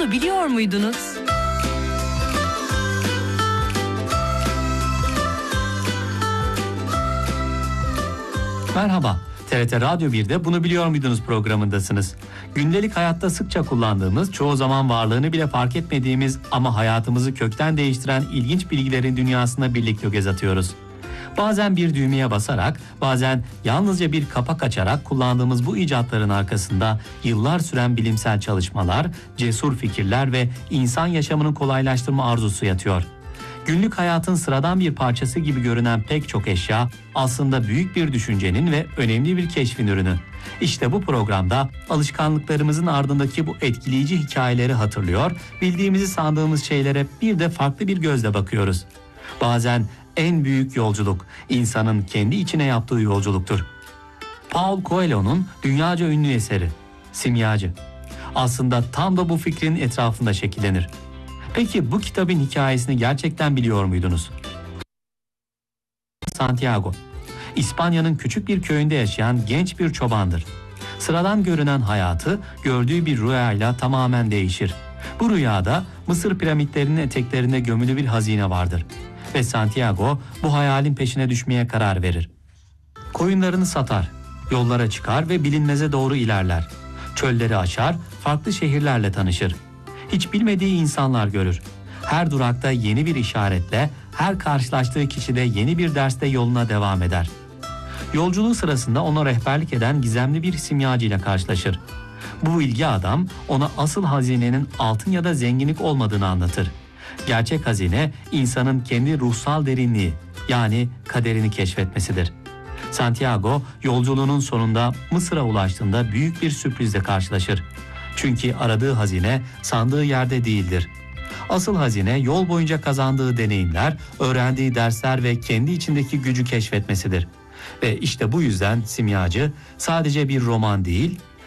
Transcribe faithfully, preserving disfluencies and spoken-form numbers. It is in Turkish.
Bunu biliyor muydunuz? Merhaba, T R T Radyo bir'de Bunu Biliyor Muydunuz programındasınız. Gündelik hayatta sıkça kullandığımız, çoğu zaman varlığını bile fark etmediğimiz ama hayatımızı kökten değiştiren ilginç bilgilerin dünyasına birlikte göz atıyoruz. Bazen bir düğmeye basarak, bazen yalnızca bir kapak açarak kullandığımız bu icatların arkasında yıllar süren bilimsel çalışmalar, cesur fikirler ve insan yaşamını kolaylaştırma arzusu yatıyor. Günlük hayatın sıradan bir parçası gibi görünen pek çok eşya aslında büyük bir düşüncenin ve önemli bir keşfin ürünü. İşte bu programda alışkanlıklarımızın ardındaki bu etkileyici hikayeleri hatırlıyor, bildiğimizi sandığımız şeylere bir de farklı bir gözle bakıyoruz. Bazen en büyük yolculuk insanın kendi içine yaptığı yolculuktur. Paulo Coelho'nun dünyaca ünlü eseri Simyacı aslında tam da bu fikrin etrafında şekillenir. Peki bu kitabın hikayesini gerçekten biliyor muydunuz? Santiago, İspanya'nın küçük bir köyünde yaşayan genç bir çobandır. Sıradan görünen hayatı gördüğü bir rüyayla tamamen değişir. Bu rüyada Mısır piramitlerinin eteklerinde gömülü bir hazine vardır. Ve Santiago bu hayalin peşine düşmeye karar verir. Koyunlarını satar, yollara çıkar ve bilinmeze doğru ilerler. Çölleri aşar, farklı şehirlerle tanışır. Hiç bilmediği insanlar görür. Her durakta yeni bir işaretle, her karşılaştığı kişide yeni bir derste yoluna devam eder. Yolculuğu sırasında ona rehberlik eden gizemli bir simyacı ile karşılaşır. Bu bilgi adam ona asıl hazinenin altın ya da zenginlik olmadığını anlatır. Gerçek hazine insanın kendi ruhsal derinliği, yani kaderini keşfetmesidir. Santiago yolculuğunun sonunda Mısır'a ulaştığında büyük bir sürprizle karşılaşır. Çünkü aradığı hazine sandığı yerde değildir. Asıl hazine yol boyunca kazandığı deneyimler, öğrendiği dersler ve kendi içindeki gücü keşfetmesidir. Ve işte bu yüzden Simyacı sadece bir roman değil,